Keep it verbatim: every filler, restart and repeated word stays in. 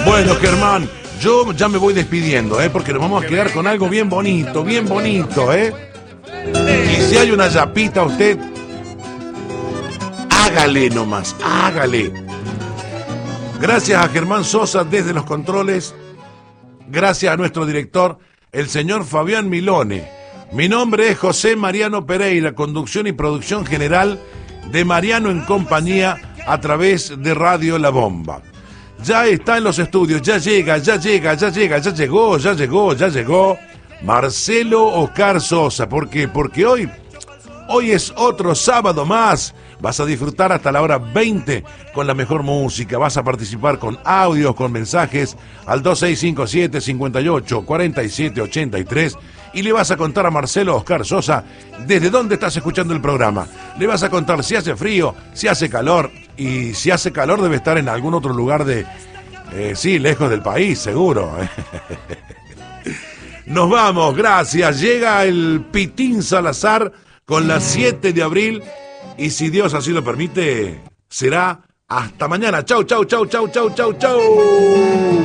Bueno, Germán, yo ya me voy despidiendo, ¿eh? Porque nos vamos a quedar con algo bien bonito, bien bonito, ¿eh? Y si hay una yapita, usted, hágale nomás, hágale. Gracias a Germán Sosa desde los controles. Gracias a nuestro director, el señor Fabián Milone. Mi nombre es José Mariano Pereira, conducción y producción general de Mariano en Compañía a través de Radio La Bomba. Ya está en los estudios, ya llega, ya llega, ya llega, ya llegó, ya llegó, ya llegó Marcelo Oscar Sosa. ¿Por qué? Porque hoy, hoy es otro sábado más. Vas a disfrutar hasta la hora veinte con la mejor música. Vas a participar con audios, con mensajes al dos seis cinco siete, cinco ocho, cuatro siete ocho tres y le vas a contar a Marcelo Oscar Sosa desde dónde estás escuchando el programa. Le vas a contar si hace frío, si hace calor, y si hace calor debe estar en algún otro lugar de... Eh, sí, lejos del país, seguro. Nos vamos, gracias. Llega el Pitín Salazar con la siete de abril. Y si Dios así lo permite, será hasta mañana. Chau, chau, chau, chau, chau, chau, chau.